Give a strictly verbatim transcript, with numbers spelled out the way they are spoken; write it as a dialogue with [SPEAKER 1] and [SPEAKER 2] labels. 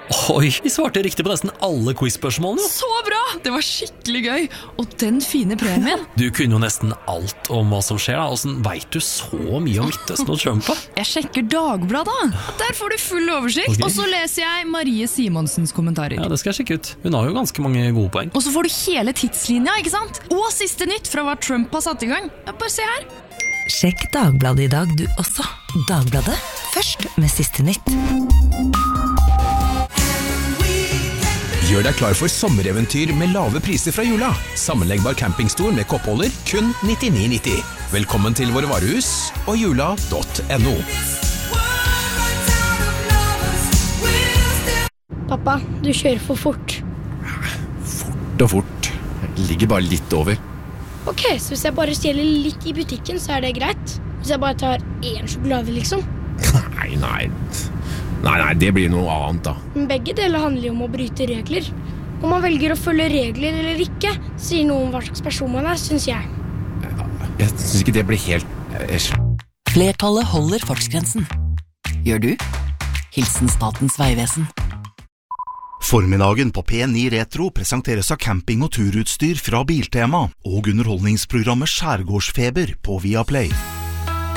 [SPEAKER 1] Oi, vi svarte riktig på nesten alle quiz-spørsmålene.
[SPEAKER 2] Så bra! Det var skikkelig gøy. Og den fine premien.
[SPEAKER 1] Du kunne jo nesten alt om hva som skjer. Da. Hvordan vet du så mye om Midtøsten og Trump?
[SPEAKER 2] Jeg sjekker Dagbladet. Der får du full oversikt. Okay. Og så leser jeg Marie Simonsens kommentarer.
[SPEAKER 1] Ja, det skal jeg sjekke ut. Hun har jo ganske mange gode poeng.
[SPEAKER 2] Og så får du hele tidslinja, ikke sant? Og siste nytt fra hva Trump har satt i gang. Ja, bare se her.
[SPEAKER 3] Sjekk Dagbladet i dag du også. Dagbladet, først med siste nytt.
[SPEAKER 4] Gjør deg klar for sommereventyr med lave priser fra Jula. Sammenleggbar campingstol med koppholder, kun nittini nitti. Velkommen til våre varehus og jula punktum no.
[SPEAKER 5] Pappa, du kjører for fort.
[SPEAKER 6] Fort og fort. Jeg ligger bare litt over.
[SPEAKER 5] Ok, så hvis jeg bare stjeler litt i butikken, så er det greit? Hvis jeg bare tar en sjokolade, liksom?
[SPEAKER 6] Nei, nei. Nei, nei, det blir noe annet da.
[SPEAKER 5] Men begge deler handler jo om å bryte regler. Om man velger å følge regler eller ikke, sier noe om hva slags person man er, synes jeg.
[SPEAKER 6] Jeg synes ikke det blir helt...
[SPEAKER 3] Flertallet holder fartsgrensen. Gjør du? Hilsen Statens Vegvesen.
[SPEAKER 7] Formiddagen på P ni Retro presenteres av camping- og turutstyr fra Biltema og underholdningsprogrammet Skjærgårdsfeber på Viaplay.